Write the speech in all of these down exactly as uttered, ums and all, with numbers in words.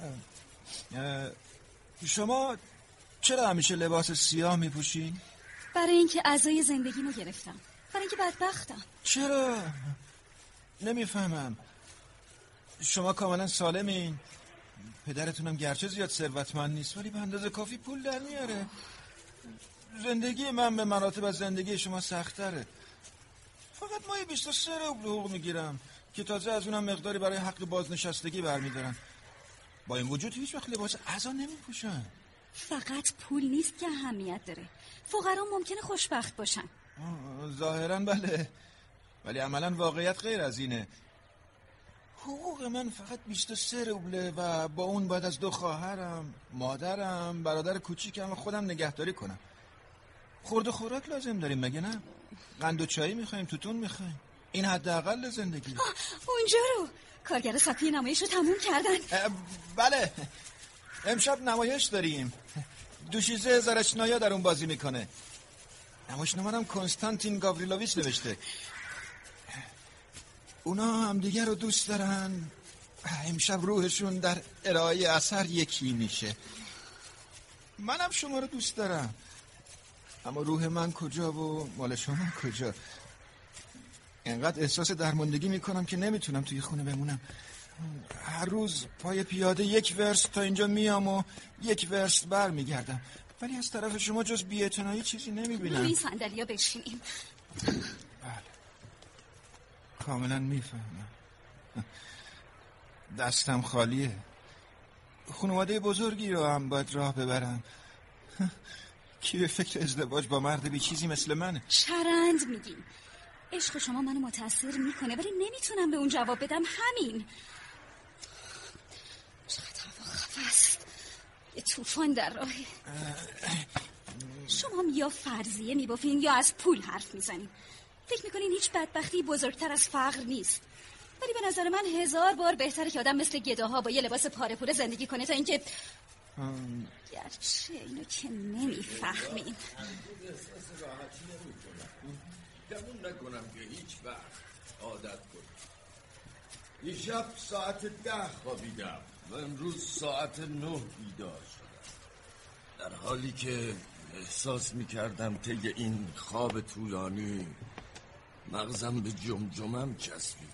شما چرا همیشه لباس سیاه میپوشین؟ برای اینکه عزای زندگیمو گرفتم، برای اینکه بدبختم. چرا؟ نمیفهمم. شما کاملا سالمین، پدرتونم گرچه زیاد ثروتمند نیست ولی به اندازه کافی پول در میاره. زندگی من به مراتب از زندگی شما سخت‌تره. فقط ماهی بیست و سه روبل حقوق میگیرم که تازه از اونم مقداری برای حق بازنشستگی برمیدارن. با این وجود هیچ وقت لباس عزا نمیپوشن. فقط پول نیست که اهمیت داره. فقرا ممکنه خوشبخت باشن. ظاهرا بله، ولی عملا واقعیت غیر از اینه. حقوق من فقط بیست و سه روبله و با اون باید از دو خواهرم، مادرم، برادر کوچیکم و خودم نگهداری کنم. خورد و خوراک لازم داریم مگه نه؟ قند و چایی میخوایم، توتون میخوایم. این حداقل زندگی. اونجا رو کارگر ساپی نمایش رو تموم کردن. بله، امشب نمایش داریم. دوشیزه زرچنایا در اون بازی میکنه. نمایشنامه هم کنستانتین گاوریلوویچ نوشته. اونا هم دیگر رو دوست دارن. امشب روحشون در ارائه اثر یکی میشه. منم شما رو دوست دارم، اما روح من کجا و مال شما کجا؟ اینقدر احساس درماندگی میکنم که نمیتونم توی خونه بمونم. هر روز پای پیاده یک ورست تا اینجا میام و یک ورست بر میگردم، ولی از طرف شما جز بی‌اعتنایی چیزی نمیبینم. روی صندلیا بشینیم. بله، کاملا میفهمم. دستم خالیه. خانواده بزرگی رو هم باید راه ببرم. کی به فکر ازدواج با مرد بی چیزی مثل منه؟ چرند میگیم. عشق شما منو متاثر میکنه ولی نمیتونم به اون جواب بدم. همین. چقدر هوا خفه است. یه طوفان در راهه. شما یا فرضیه میبافین یا از پول حرف میزنین. فکر میکنین هیچ بدبختی بزرگتر از فقر نیست، ولی به نظر من هزار بار بهتره که آدم مثل گداها با یه لباس پاره پوره زندگی کنه تا اینکه ام... گرچه اینو که نمیفهمین. گمون نکنم که هیچ وقت عادت کنم. یه شب ساعت ده خوابیدم و امروز ساعت نه بیدار شدم، در حالی که احساس میکردم طی این خواب طولانی مغزم به جمجمم چسبیده.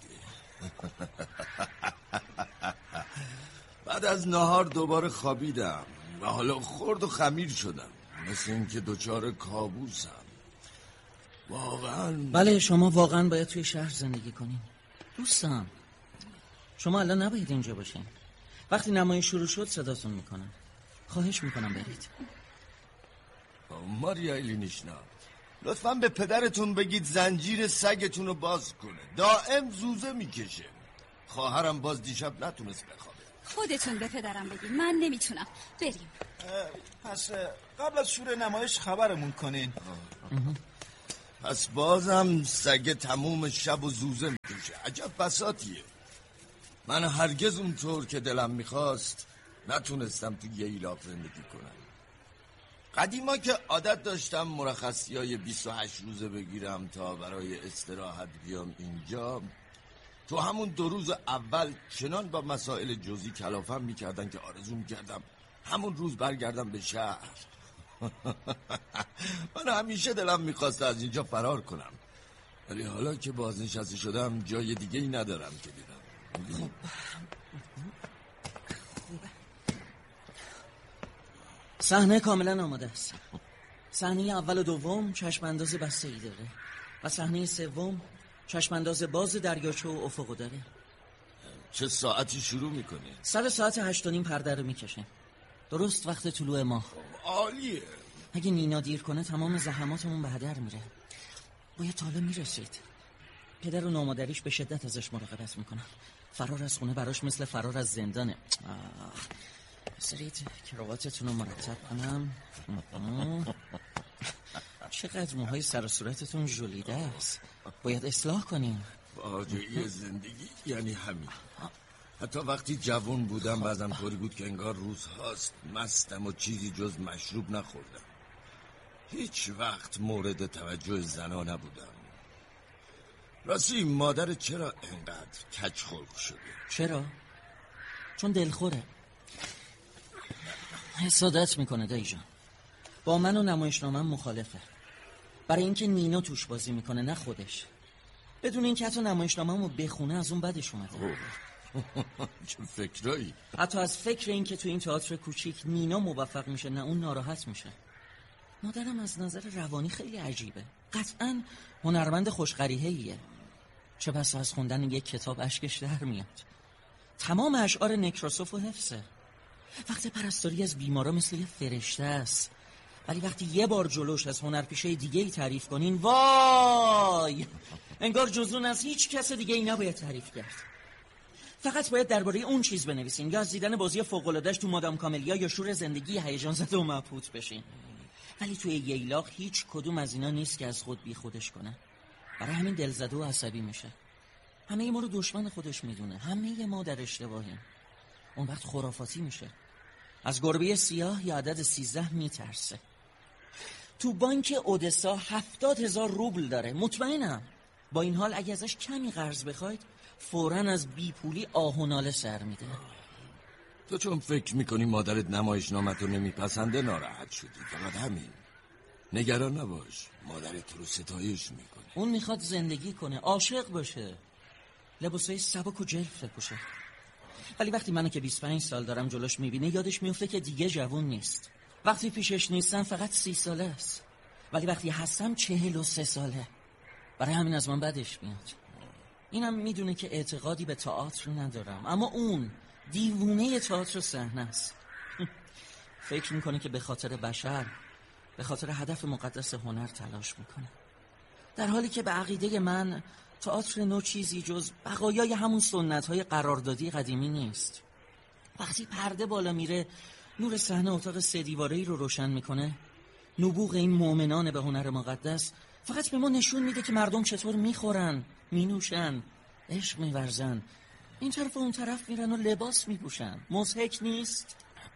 بعد از نهار دوباره خوابیدم و حالا خرد و خمیر شدم، مثل این که دوچار کابوسم. واقعا بله، شما واقعا باید توی شهر زندگی کنین. دوستم، شما الان نباید اینجا باشین. وقتی نمایش شروع شد صداتون میکنم. خواهش میکنم برید. ماریا ایلینیشنا، لطفاً به پدرتون بگید زنجیر سگتون رو باز کنه. دائم زوزه میکشه. خواهرم باز دیشب نتونست بخوابه. خودتون به پدرم بگید، من نمیتونم. بریم. پس قبل از شروع نمایش خبرمون کنین. پس بازم سگ تموم شب و زوزه میکشه. عجب بساطیه. من هرگز اونطور که دلم میخواست نتونستم تو یه ایلاف زندگی کنم. قدیما که عادت داشتم مرخصیای بیست و هشت روزه بگیرم تا برای استراحت بیام اینجا، تو همون دو روز اول چنان با مسائل جزئی کلافم میکردن که آرزو میکردم همون روز برگردم به شهر. من همیشه دلم میخواست از اینجا فرار کنم، ولی حالا که بازنشسته شدم جای دیگه ای ندارم که برم. خب صحنه کاملا آماده است. صحنه اول و دوم چشمانداز بسته ای داره و صحنه سوم چشمانداز باز دریاچه و افقو داره. چه ساعتی شروع میکنه؟ سر ساعت هشت و نیم پرده رو میکشه، درست وقت طلوع ماه. عالیه. اگه نینا دیر کنه تمام زحماتمون به هدر میره. باید تاله میرسید. پدر و نامادریش به شدت ازش مراقبت میکنن. فرار از خونه براش مثل فرار از زندانه. بذارید کراواتتون رو مرتب کنم. چقدر موهای سر و صورتتون ژولیده است، باید اصلاح کنیم. فاجعه زندگی یعنی همین. حتی وقتی جوان بودم بعضم طوری بود که انگار روزهاست مستم و چیزی جز مشروب نخوردم. هیچ وقت مورد توجه زنا نبودم. راستی مادر چرا انقدر کج خلق شده؟ چرا؟ چون دلخوره. حسادت میکنه دایی جان. با من و نمایشنامه‌ام مخالفه. برای اینکه نینا توش بازی میکنه نه خودش. بدون اینکه حتی نمایشنامه‌مو بخونه از اون بدش اومده. چه فکرایی؟ حتی از فکر این که تو این تئاتر کوچیک نینا موفق میشه نه اون ناراحت میشه. مادرم از نظر روانی خیلی عجیبه. قطعاً هنرمند خوشقریحه‌ایه. چه بسا از خوندن یک کتاب اشکش در میاد. تمام اشعار نکراسوف و حفظه. وقت پرستاری از بیمارا مثل یه فرشته است. ولی وقتی یه بار جلوش از هنرپیشه دیگه ای تعریف کنین وای، انگار جزون از هیچ کس دیگه ای نباید تعریف کرد. فقط باید درباره اون چیز بنویسین یا از دیدن بازی فوق‌العاده‌اش تو مادام کاملیا یا شور زندگی هیجان زده و مبهوت بشین. ولی توی ییلاق هیچ کدوم از اینا نیست که از خود بی خودش کنه. برای همین دلزده و عصبی میشه. همه ما رو دشمن خودش میدونه. همه ما در اشتباهیم. اون وقت خرافاتی میشه. از گربه سیاه یا عدد سیزده میترسه. تو بانک اودسا هفتاد هزار روبل داره. مطمئنم با این حال اگه ازش کمی قرض بخواید فوراً از بیپولی آه و ناله سر میده. تو چون فکر میکنی مادرت نمایشنامه‌تو نمیپسنده ناراحت شدی، فقط همین. نگران نباش، مادرت تو رو ستایش میکنه. اون میخواد زندگی کنه، عاشق باشه، لباسای سبک و جلف بپوشه. ولی وقتی منو که بیست و پنج سال دارم جلوش میبینه یادش میفته که دیگه جوون نیست. وقتی پیشش نیستم فقط سی ساله است، ولی وقتی هستم چهل و سه ساله. برای همین از من بدش میاد. اینم میدونه که اعتقادی به تئاتر ندارم، اما اون دیوونه تئاتر و صحنه است. فکر میکنه که به خاطر بشر، به خاطر هدف مقدس هنر تلاش میکنه، در حالی که به عقیده من تئاتر نو چیزی جز بقایای همون سنت‌های قراردادی قدیمی نیست. وقتی پرده بالا میره، نور صحنه اتاق سه دیواره‌ای رو روشن میکنه، نبوغ این مؤمنان به هنر مقدس فقط به ما نشون میده که مردم چطور میخورن، مینوشن، عشق میورزن، این طرف و اون طرف میرن و لباس میپوشن. مضحک نیست؟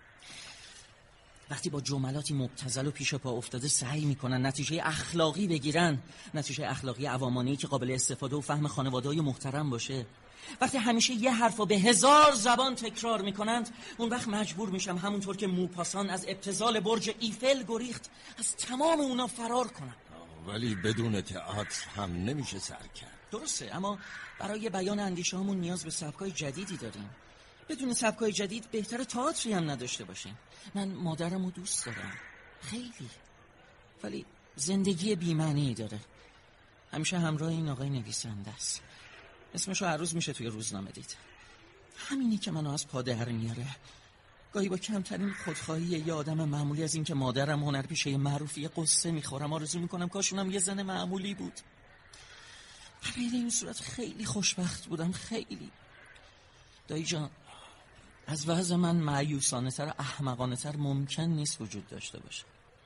وقتی با جملاتی مبتذل و پیش پا افتاده سعی میکنن نتیجه اخلاقی بگیرن، نتیجه اخلاقی عوامانه‌ای که قابل استفاده و فهم خانواده‌های محترم باشه، وقتی همیشه یه حرفو به هزار زبان تکرار میکنند، اون وقت مجبور میشم همونطور که موپاسان از ابتذال برج ایفل گریخت از تمام اونا فرار کنم. ولی بدون تئاتر هم نمیشه سر کرد. درسته، اما برای بیان اندیشه هامون نیاز به سبکای جدیدی داریم. بدون سبکای جدید بهتره تئاتری هم نداشته باشیم. من مادرمو دوست دارم خیلی، ولی زندگی بی‌معنی داره. همیشه همراه این آقای نویسنده است. اسمشو هر روز میشه توی روزنامه دید. همینی که منو از پا در میاره. گاهی با کمترین خودخواهی یه آدم معمولی از این که مادرم هنرپیشه معروفی قصه میخورم آرزو میکنم کاشونم یه زن معمولی بود. برای این صورت خیلی خوشبخت بودم، خیلی. دایی جان، از وضع من مایوسانه تر و احمقانه تر ممکن نیست وجود داشته باشه.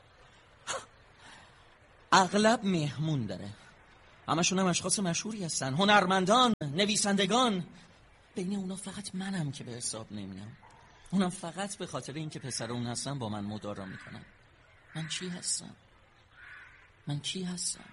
اغلب مهمون داره، همشون هم اشخاص مشهوری هستن، هنرمندان، نویسندگان. بین اونا فقط منم که به حساب نمیام. اونم فقط به خاطر اینکه پسر اون هستم با من مدارا میکنن. من چی هستم؟ من کی هستم؟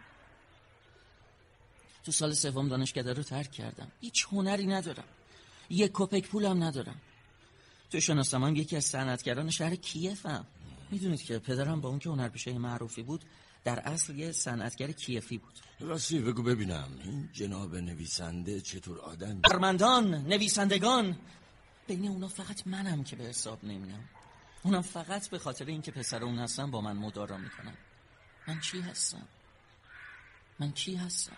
تو سال سوم دانشکده رو ترک کردم. هیچ هنری ندارم، یک کپک پولم ندارم. تو شناسم هم یکی از صنعتگران شهر کیفم. میدونید که پدرم با اون که هنرپیشه معروفی بود در اصل یه صنعتگر کیفی بود. راستی بگو ببینم این جناب نویسنده چطور آدم؟ هنرمندان، نویسندگان، بین اونا فقط منم که به حساب نمیام. اونم فقط به خاطر اینکه پسر اون هستم با من مدارا میکنن. من چی هستم؟ من کی هستم؟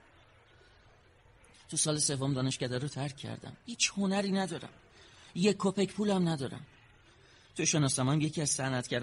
تو سال سوم دانشکده رو ترک کردم. هیچ هنری ندارم، یک کپک پولم ندارم. تو شناسم هم یکی از صنعتگران